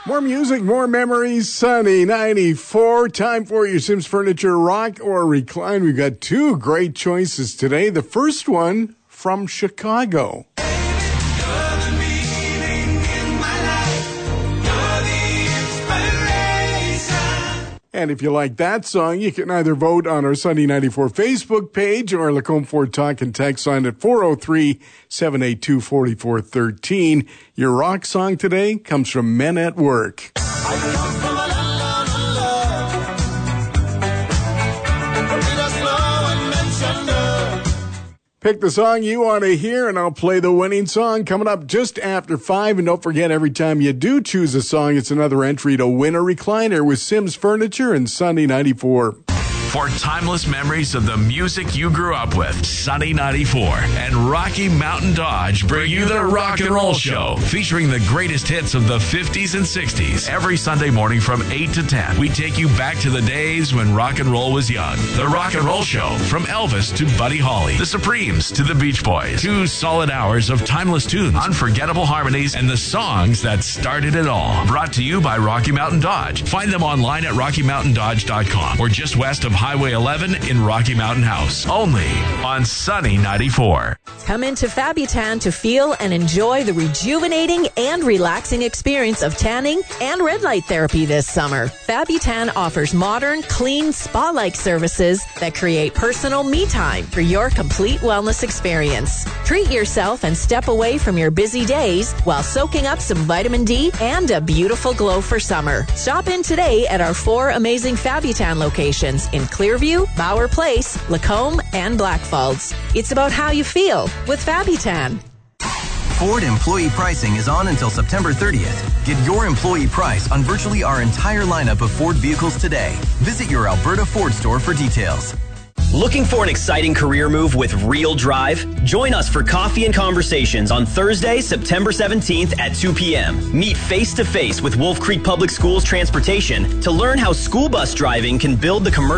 More music, more memories. Sunny 94. Time for your Sims Furniture Rock or Recline. We've got two great choices today. The first one from Chicago. And if you like that song, you can either vote on our Sunday 94 Facebook page or Lacombe Ford Talk and text line at 403-782-4413. Your rock song today comes from Men at Work. Pick the song you want to hear, and I'll play the winning song coming up just after 5. And don't forget, every time you do choose a song, it's another entry to win a recliner with Sims Furniture and Sunday 94. For timeless memories of the music you grew up with, Sunny 94 and Rocky Mountain Dodge bring you the Rock and Roll Show, featuring the greatest hits of the 50s and 60s. Every Sunday morning from 8 to 10, we take you back to the days when rock and roll was young. The Rock and Roll Show, from Elvis to Buddy Holly, the Supremes to the Beach Boys. 2 solid hours of timeless tunes, unforgettable harmonies, and the songs that started it all. Brought to you by Rocky Mountain Dodge. Find them online at RockyMountainDodge.com or just west of Highway 11 in Rocky Mountain House. Only on Sunny 94. Come into Fabutan to feel and enjoy the rejuvenating and relaxing experience of tanning and red light therapy this summer. Fabutan offers modern, clean, spa-like services that create personal me time for your complete wellness experience. Treat yourself and step away from your busy days while soaking up some vitamin D and a beautiful glow for summer. Stop in today at our 4 amazing Fabutan locations in Clearview, Bauer Place, Lacombe, and Blackfalds. It's about how you feel with Fabutan. Ford employee pricing is on until September 30th. Get your employee price on virtually our entire lineup of Ford vehicles today. Visit your Alberta Ford store for details. Looking for an exciting career move with real drive? Join us for Coffee and Conversations on Thursday, September 17th at 2 p.m. Meet face-to-face with Wolf Creek Public Schools Transportation to learn how school bus driving can build the commercial